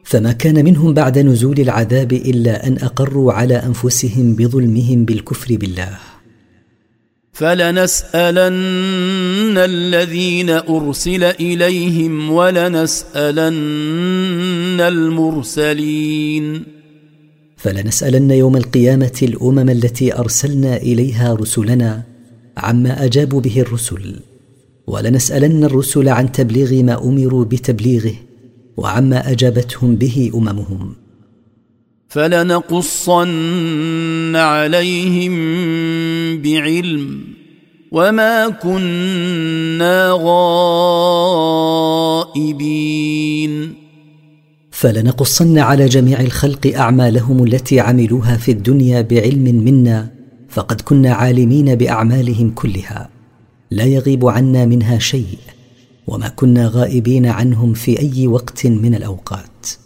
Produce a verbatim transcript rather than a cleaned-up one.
فما كان منهم بعد نزول العذاب إلا أن أقروا على أنفسهم بظلمهم بالكفر بالله. فلنسألن الذين أرسل إليهم ولنسألن المرسلين. فلنسألن يوم القيامة الأمم التي أرسلنا إليها رسلنا عما أجابوا به الرسل، ولنسألن الرسل عن تبليغ ما أمروا بتبليغه وعما أجابتهم به أممهم. فلنقصن عليهم بعلم وما كنا غائبين. فلنقصن على جميع الخلق أعمالهم التي عملوها في الدنيا بعلم منا، فقد كنا عالمين بأعمالهم كلها لا يغيب عنا منها شيء، وما كنا غائبين عنهم في أي وقت من الأوقات.